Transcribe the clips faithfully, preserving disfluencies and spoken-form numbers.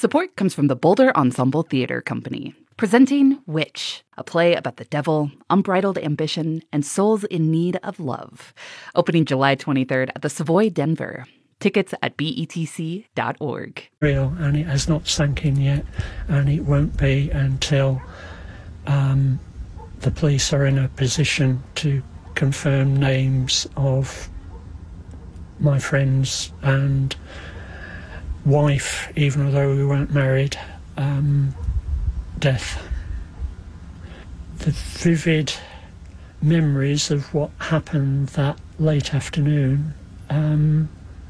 Support comes from the Boulder Ensemble Theater Company, presenting Witch, a play about the devil, unbridled ambition, and souls in need of love. Opening July twenty-third at the Savoy, Denver. Tickets at B E T C dot org. Real, and it has not sunk in yet, and it won't be until um, the police are in a position to confirm names of my friends and wife, even though we weren't married, um, death. The vivid memories of what happened that late afternoon um,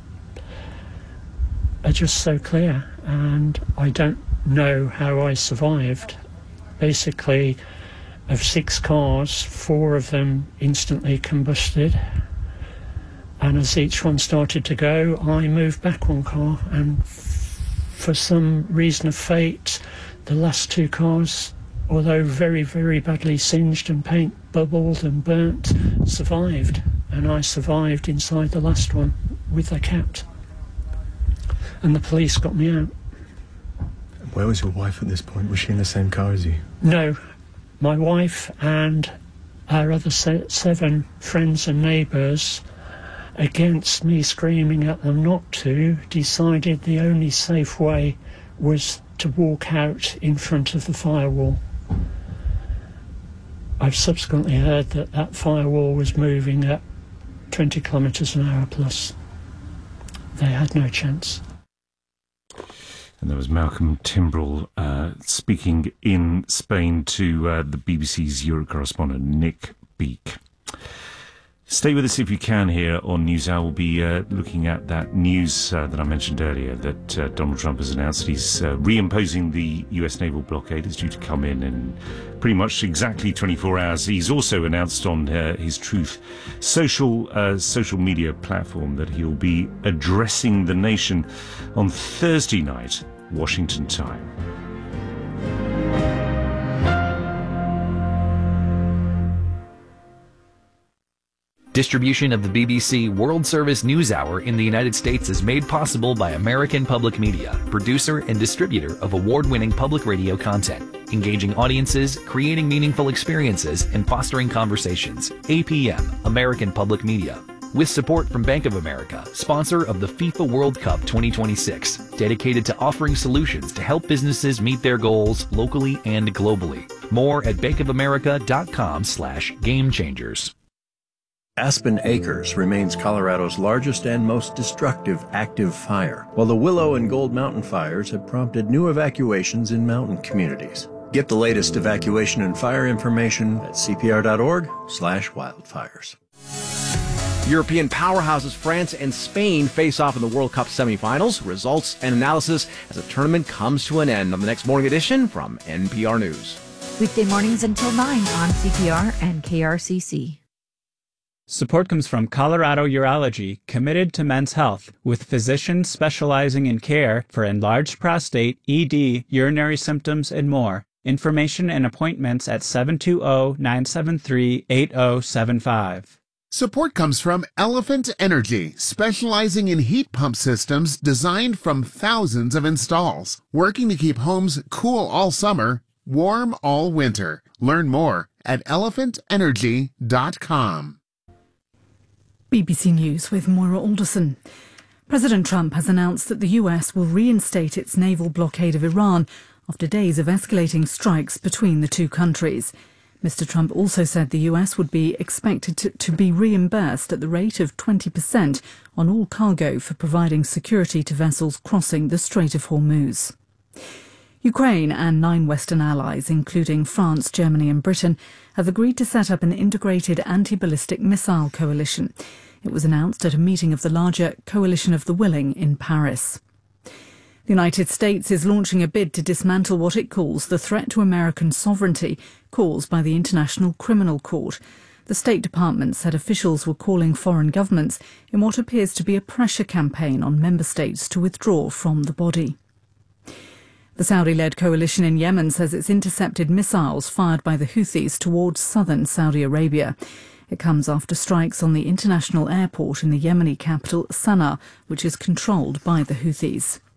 are just so clear, and I don't know how I survived. Basically, of six cars, four of them instantly combusted, and as each one started to go, I moved back one car, and f- for some reason of fate, the last two cars, although very, very badly singed and paint bubbled and burnt, survived, and I survived inside the last one with the cat. And the police got me out. Where was your wife at this point? Was she in the same car as you? No. My wife and our other se- seven friends and neighbours, against me screaming at them not to, decided the only safe way was to walk out in front of the firewall. I've subsequently heard that that firewall was moving at twenty kilometres an hour plus. They had no chance. And there was Malcolm Timbrell uh, speaking in Spain to uh, the B B C's Europe correspondent Nick Beake. Stay with us if you can here on NewsHour. We'll be uh, looking at that news uh, that I mentioned earlier, that uh, Donald Trump has announced he's uh, reimposing the U S naval blockade. It's due to come in in pretty much exactly twenty-four hours. He's also announced on uh, his Truth social uh, social media platform that he'll be addressing the nation on Thursday night, Washington time. Distribution of the B B C World Service News Hour in the United States is made possible by American Public Media, producer and distributor of award-winning public radio content, engaging audiences, creating meaningful experiences, and fostering conversations. A P M, American Public Media. With support from Bank of America, sponsor of the FIFA World Cup twenty twenty-six, dedicated to offering solutions to help businesses meet their goals locally and globally. More at bankofamerica.com slash game changers. Aspen Acres remains Colorado's largest and most destructive active fire, while the Willow and Gold Mountain fires have prompted new evacuations in mountain communities. Get the latest evacuation and fire information at cpr.org slash wildfires. European powerhouses France and Spain face off in the World Cup semifinals. Results and analysis as the tournament comes to an end on the next morning edition from N P R News. Weekday mornings until nine on C P R and K R C C. Support comes from Colorado Urology, committed to men's health, with physicians specializing in care for enlarged prostate, E D, urinary symptoms, and more. Information and appointments at seven two zero, nine seven three, eight zero seven five. Support comes from Elephant Energy, specializing in heat pump systems designed from thousands of installs, working to keep homes cool all summer, warm all winter. Learn more at elephant energy dot com. B B C News with Moira Alderson. President Trump has announced that the U S will reinstate its naval blockade of Iran after days of escalating strikes between the two countries. Mister Trump also said the U S would be expected to, to be reimbursed at the rate of twenty percent on all cargo for providing security to vessels crossing the Strait of Hormuz. Ukraine and nine Western allies, including France, Germany and Britain, have agreed to set up an integrated anti-ballistic missile coalition. It was announced at a meeting of the larger Coalition of the Willing in Paris. The United States is launching a bid to dismantle what it calls the threat to American sovereignty caused by the International Criminal Court. The State Department said officials were calling foreign governments in what appears to be a pressure campaign on member states to withdraw from the body. The Saudi-led coalition in Yemen says it's intercepted missiles fired by the Houthis towards southern Saudi Arabia. It comes after strikes on the international airport in the Yemeni capital, Sana'a, which is controlled by the Houthis.